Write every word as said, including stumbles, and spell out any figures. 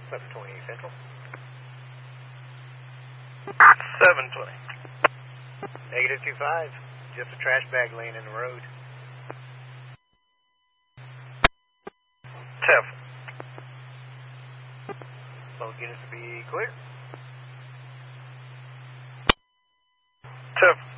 seven twenty Central. seven twenty. Negative two five. Just a trash bag laying in the road. Tough. Both units to be clear. Tough.